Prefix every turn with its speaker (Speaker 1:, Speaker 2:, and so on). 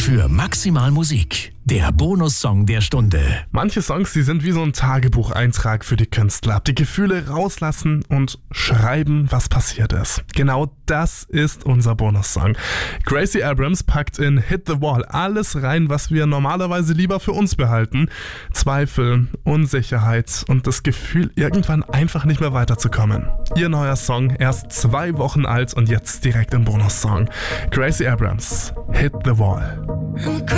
Speaker 1: für Maximal Musik, der Bonussong der Stunde.
Speaker 2: Manche Songs, die sind wie so ein Tagebucheintrag für die Künstler. Die Gefühle rauslassen und schreiben, was passiert ist. Genau das ist unser Bonussong. Gracie Abrams packt in Hit the Wall alles rein, was wir normalerweise lieber für uns behalten. Zweifel, Unsicherheit und das Gefühl, irgendwann einfach nicht mehr weiterzukommen. Ihr neuer Song, erst 2 Wochen alt und jetzt direkt im Bonussong. Gracie Abrams, Hit the Wall.